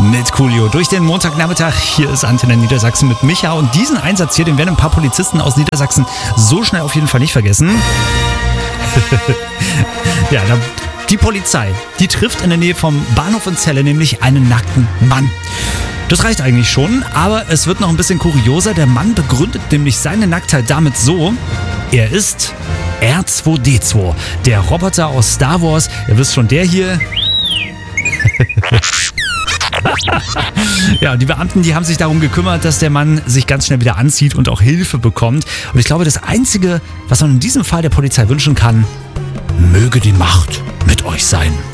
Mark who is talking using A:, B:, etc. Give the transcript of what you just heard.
A: mit Coolio durch den Montagnachmittag. Hier ist Antenne Niedersachsen mit Micha und diesen Einsatz hier, den werden ein paar Polizisten aus Niedersachsen so schnell auf jeden Fall nicht vergessen. Ja, die Polizei, die trifft in der Nähe vom Bahnhof in Celle nämlich einen nackten Mann. Das reicht eigentlich schon, aber es wird noch ein bisschen kurioser. Der Mann begründet nämlich seine Nacktheit damit so: Er ist R2D2, der Roboter aus Star Wars. Ihr wisst schon, der hier. Ja, die Beamten, die haben sich darum gekümmert, dass der Mann sich ganz schnell wieder anzieht und auch Hilfe bekommt. Und ich glaube, das Einzige, was man in diesem Fall der Polizei wünschen kann: Möge die Macht mit euch sein.